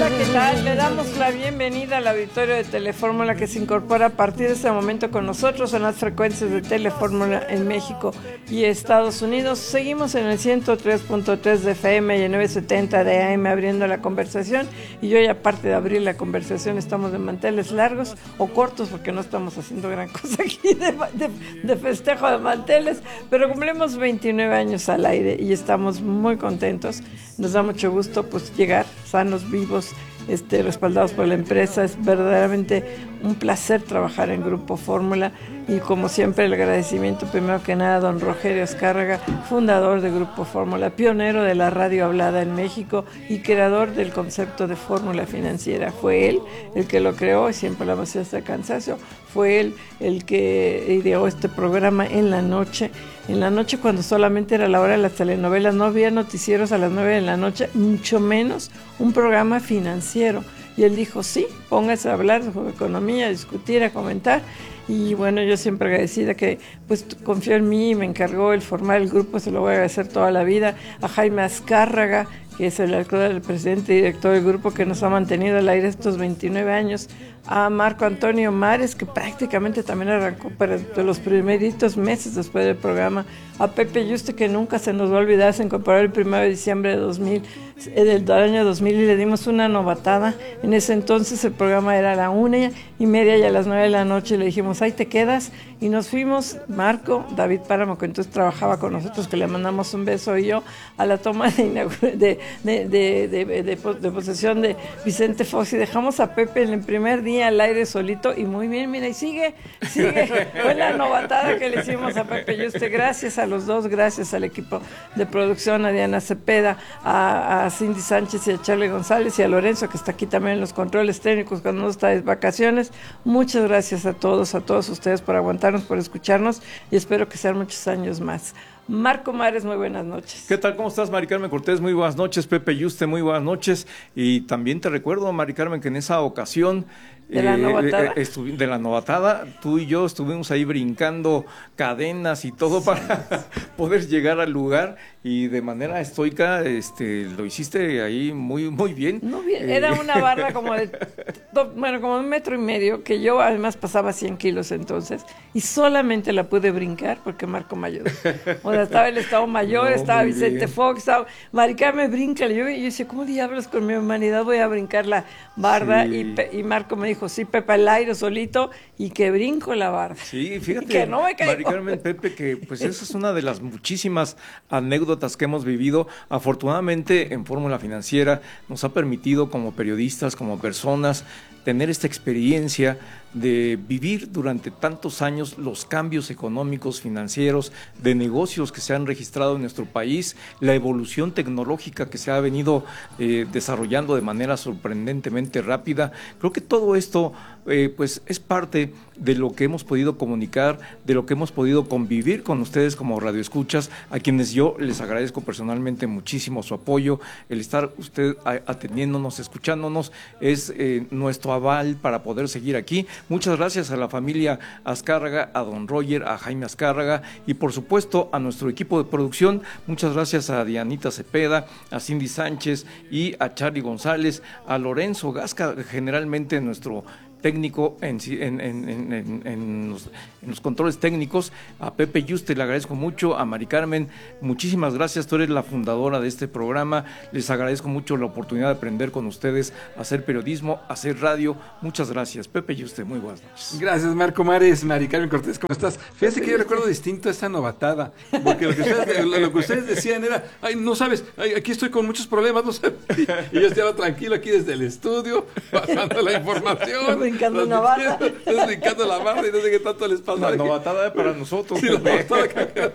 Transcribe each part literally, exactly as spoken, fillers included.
Hola, ¿qué tal? Le damos la bienvenida al auditorio de Telefórmula que se incorpora a partir de este momento con nosotros en las frecuencias de Telefórmula en México y Estados Unidos. Seguimos en el ciento tres punto tres de F M y el novecientos setenta de A M abriendo la conversación, y hoy, aparte de abrir la conversación, estamos de manteles largos o cortos porque no estamos haciendo gran cosa aquí de, de, de festejo de manteles, pero cumplimos veintinueve años al aire y estamos muy contentos. Nos da mucho gusto pues llegar sanos, vivos, este, respaldados por la empresa. Es verdaderamente un placer trabajar en Grupo Fórmula, y como siempre el agradecimiento primero que nada a don Rogelio Azcárraga, fundador de Grupo Fórmula, pionero de la radio hablada en México y creador del concepto de fórmula financiera. Fue él el que lo creó, y siempre lo hemos hasta cansancio. Fue él el que ideó este programa en la noche, en la noche cuando solamente era la hora de las telenovelas, no había noticieros a las nueve de la noche, mucho menos un programa financiero. Y él dijo, sí, póngase a hablar de economía, a discutir, a comentar. Y bueno, yo siempre agradecida que pues confió en mí y me encargó el formar el grupo, se lo voy a agradecer toda la vida. A Jaime Azcárraga, que es el actual presidente y director del grupo, que nos ha mantenido al aire estos veintinueve años. A Marco Antonio Mares, que prácticamente también arrancó para de los primeritos meses después del programa. A Pepe Yuste, que nunca se nos va a olvidar, se incorporó el primero de diciembre de dos mil, del año dos mil, y le dimos una novatada. En ese entonces el programa era a la una y media y a las nueve de la noche le dijimos, ahí te quedas, y nos fuimos. Marco, David Páramo, que entonces trabajaba con nosotros, que le mandamos un beso, y yo, a la toma de, de, de, de, de, de, de posesión de Vicente Fox, y dejamos a Pepe en el primer día al aire solito, y muy bien, mira, y sigue, sigue. Fue la novatada que le hicimos a Pepe Yuste. Gracias a los dos, gracias al equipo de producción, a Diana Cepeda, a, a Cindy Sánchez y a Charlie González, y a Lorenzo, que está aquí también en los controles técnicos cuando no está de vacaciones. Muchas gracias a todos, a todos ustedes por aguantarnos, por escucharnos, y espero que sean muchos años más. Marco Mares, muy buenas noches. ¿Qué tal? ¿Cómo estás, Mari Carmen Cortés? Muy buenas noches. Pepe Yuste, muy buenas noches. Y también te recuerdo, Mari Carmen, que en esa ocasión de la novatada, eh, estuvi, de la novatada, tú y yo estuvimos ahí brincando cadenas y todo para poder llegar al lugar, y de manera estoica este, lo hiciste ahí muy muy bien. No, bien. Era una barra como de, bueno, como un metro y medio, que yo además pasaba cien kilos entonces, y solamente la pude brincar porque Marco me ayudó. O sea, estaba el Estado Mayor, no, estaba Vicente bien. Fox, estaba Mari Carmen, brinca. Yo, yo decía, ¿cómo diablos con mi humanidad voy a brincar la barda? Sí. Y, y Marco me dijo, sí, Pepe, al aire solito, y que brinco la barda. Sí, fíjate, que no me caigo. Mari Carmen, Pepe, que pues esa es una de las muchísimas anécdotas que hemos vivido. Afortunadamente, en Fórmula Financiera nos ha permitido, como periodistas, como personas, tener esta experiencia de vivir durante tantos años los cambios económicos, financieros, de negocios que se han registrado en nuestro país, la evolución tecnológica que se ha venido eh, desarrollando de manera sorprendentemente rápida. Creo que todo esto eh, pues es parte de lo que hemos podido comunicar, de lo que hemos podido convivir con ustedes como radioescuchas, a quienes yo les agradezco personalmente muchísimo su apoyo. El estar usted atendiéndonos, escuchándonos, es eh, nuestro aval para poder seguir aquí. Muchas gracias a la familia Azcárraga, a don Roger, a Jaime Azcárraga, y por supuesto a nuestro equipo de producción. Muchas gracias a Dianita Cepeda, a Cindy Sánchez y a Charlie González, a Lorenzo Gasca, generalmente nuestro técnico en, en, en, en, en, los, en los controles técnicos. A Pepe Yuste le agradezco mucho, a Mari Carmen, muchísimas gracias, tú eres la fundadora de este programa, les agradezco mucho la oportunidad de aprender con ustedes, a hacer periodismo, a hacer radio. Muchas gracias, Pepe Yuste, muy buenas noches. Gracias, Marco Mares. Mari Carmen Cortés, ¿cómo estás? Fíjate que yo recuerdo distinto esta novatada, porque lo que ustedes, lo que ustedes decían era, ay, no sabes, ay, aquí estoy con muchos problemas, no sabes, y yo estaba tranquilo aquí desde el estudio, pasando la información, brincando una barra. brincando la barra y no sé qué tanto les pasa. La novatada es para nosotros. Sí, la novatada que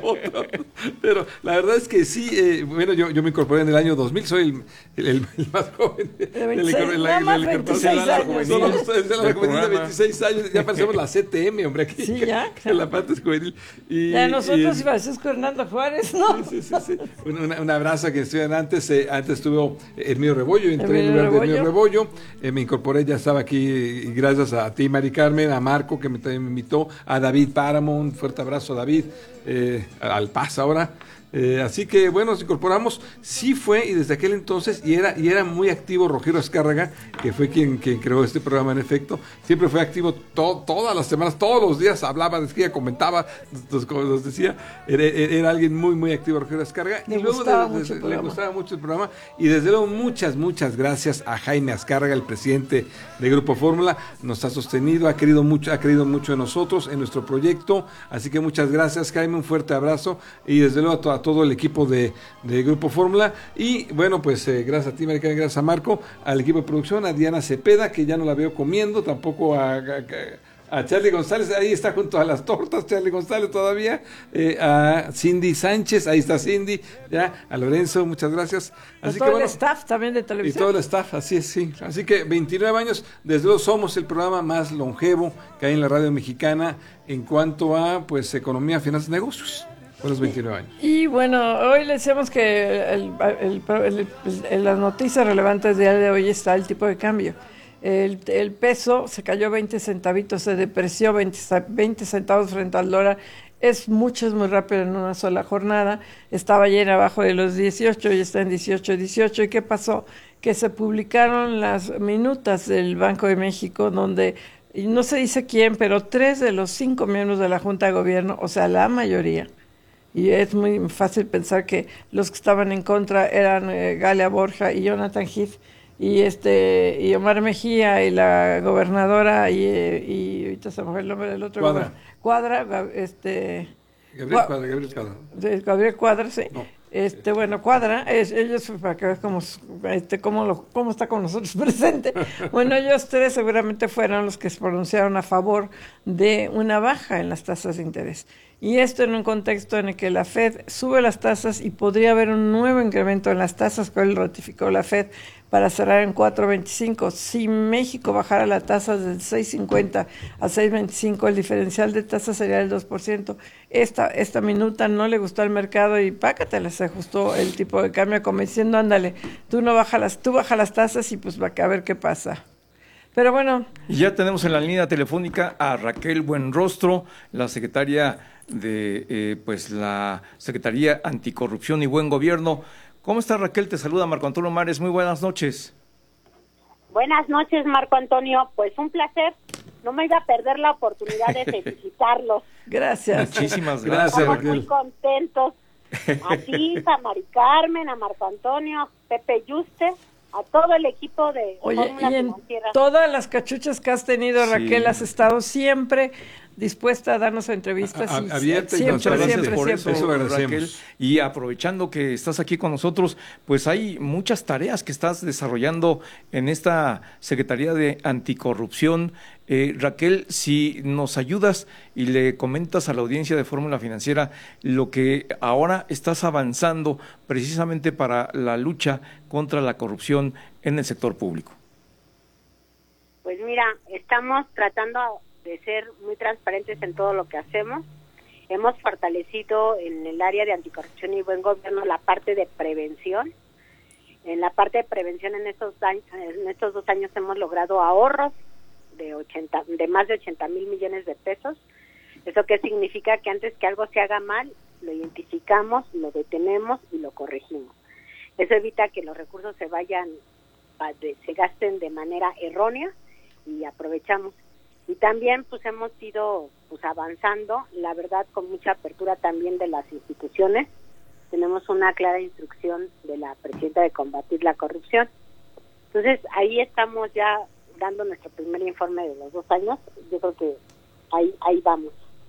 pero la verdad es que sí, eh, bueno, yo, yo me incorporé en el año dos mil, soy el, el, el más joven. De veintiséis, nada más veintiséis años. No, no, ustedes de la juvenil de veintiséis años, ya parecemos la C T M, hombre, aquí. Sí, ya. En la parte juvenil. Y, ya nosotros y, y Francisco Hernando Juárez, ¿no? Sí, sí, sí. sí. Un, una, un abrazo a que estuvieran antes, eh, antes estuvo Hermío Rebollo, entré en lugar de Hermío Rebollo, eh, me incorporé, ya estaba aquí, y gracias a ti, Mari Carmen, a Marco, que me, también me invitó, a David Páramo, un fuerte abrazo a David, eh, al Paz ahora, Eh, así que bueno, nos incorporamos, sí fue, y desde aquel entonces, y era y era muy activo Rogelio Azcárraga, que fue quien, quien creó este programa en efecto, siempre fue activo to, todas las semanas, todos los días hablaba, decía, comentaba, nos, nos decía, era, era alguien muy, muy activo Rogelio Azcárraga, le y luego gustaba, de, mucho de, le gustaba mucho el programa, y desde luego muchas, muchas gracias a Jaime Azcárraga, el presidente de Grupo Fórmula, nos ha sostenido, ha querido mucho, ha querido mucho en nosotros, en nuestro proyecto, así que muchas gracias, Jaime, un fuerte abrazo, y desde luego a, to, a todo el equipo de, de Grupo Fórmula, y bueno, pues eh, gracias a ti, Maricarmen, gracias a Marco, al equipo de producción, a Diana Cepeda, que ya no la veo comiendo, tampoco a, a, a Charlie González, ahí está junto a las tortas, Charlie González todavía, eh, a Cindy Sánchez, ahí está Cindy, ya, a Lorenzo, muchas gracias. Así a todo que, bueno, el staff también de televisión. Y todo el staff, así es, sí. Así que veintinueve años, desde luego somos el programa más longevo que hay en la radio mexicana en cuanto a, pues, economía, finanzas, negocios. Por los veintinueve años. Y bueno, hoy le decíamos que el, el, el, el, las noticias relevantes del día de hoy está el tipo de cambio. El, el peso se cayó veinte centavitos, se depreció veinte, veinte centavos frente al dólar. Es mucho, es muy rápido en una sola jornada. Estaba ayer abajo de los dieciocho y está en dieciocho, dieciocho. ¿Y qué pasó? Que se publicaron las minutas del Banco de México donde, y no se dice quién, pero tres de los cinco miembros de la Junta de Gobierno, o sea, la mayoría, y es muy fácil pensar que los que estaban en contra eran eh, Galia Borja y Jonathan Heath, y este y Omar Mejía y la gobernadora y, y ahorita se me fue el nombre del otro Cuadra, Cuadra este Gabriel Cuadra, Gabriel Cuadra. Gabriel Cuadra, sí. No. Este, bueno, Cuadra, es, ellos, para que veas cómo, este, cómo, lo, cómo está con nosotros presente, bueno, ellos tres seguramente fueron los que se pronunciaron a favor de una baja en las tasas de interés. Y esto en un contexto en el que la Fed sube las tasas y podría haber un nuevo incremento en las tasas que hoy ratificó la Fed para cerrar en cuatro veinticinco. Si México bajara la tasa del seis cincuenta a seis veinticinco, el diferencial de tasa sería el dos por ciento. Esta, esta minuta no le gustó al mercado y pácatela, se ajustó el tipo de cambio como diciendo, ándale, tú no baja las, tú baja las tasas y pues va a ver qué pasa. Pero bueno. Y ya tenemos en la línea telefónica a Raquel Buenrostro, la secretaria de eh, pues la Secretaría Anticorrupción y Buen Gobierno. ¿Cómo estás, Raquel? Te saluda Marco Antonio Mares. Muy buenas noches. Buenas noches, Marco Antonio. Pues un placer. No me iba a perder la oportunidad de felicitarlos. Gracias. Muchísimas gracias, Estamos Raquel. muy contentos. A ti, a Mari Carmen, a Marco Antonio, Pepe Yuste, a todo el equipo de Oye, Fórmula y en Financiera. todas las cachuchas que has tenido, Sí. Raquel, has estado siempre dispuesta a darnos entrevistas. A- y abierta y siempre, transparente. siempre, por siempre. eso, Eso lo agradecemos. Raquel. Y aprovechando que estás aquí con nosotros, pues hay muchas tareas que estás desarrollando en esta Secretaría de Anticorrupción. Eh, Raquel, si nos ayudas y le comentas a la audiencia de Fórmula Financiera lo que ahora estás avanzando precisamente para la lucha contra la corrupción en el sector público. Pues mira, estamos tratando de ser muy transparentes en todo lo que hacemos. Hemos fortalecido en el área de anticorrupción y buen gobierno la parte de prevención. En la parte de prevención en estos años, en estos dos años hemos logrado ahorros de ochenta, de más de ochenta mil millones de pesos. ¿Eso qué significa? Que antes que algo se haga mal, lo identificamos, lo detenemos y lo corregimos. Eso evita que los recursos se vayan, se gasten de manera errónea y aprovechamos. Y también pues hemos ido pues avanzando, la verdad con mucha apertura también de las instituciones. Tenemos una clara instrucción de la presidenta de combatir la corrupción. Entonces ahí estamos ya dando nuestro primer informe de los dos años. Yo creo que ahí ahí vamos.